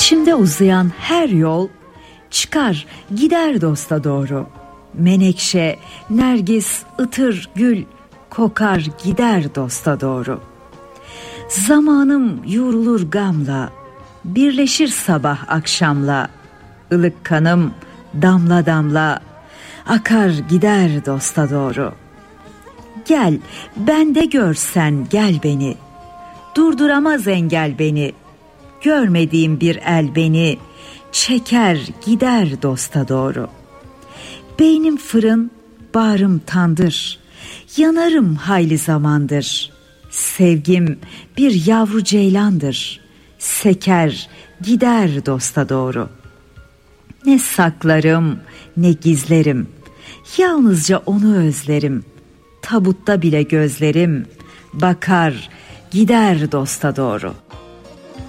İçimde uzayan her yol çıkar gider dosta doğru. Menekşe, nergis, ıtır, gül kokar gider dosta doğru. Zamanım yoğrulur gamla, birleşir sabah akşamla. Ilık kanım damla damla akar gider dosta doğru. Gel bende görsen gel beni, durduramaz engel beni. Görmediğim bir el beni çeker gider dosta doğru. Beynim fırın, bağrım tandır, yanarım hayli zamandır. Sevgim bir yavru ceylandır, seker gider dosta doğru. Ne saklarım ne gizlerim, yalnızca onu özlerim. Tabutta bile gözlerim bakar gider dosta doğru.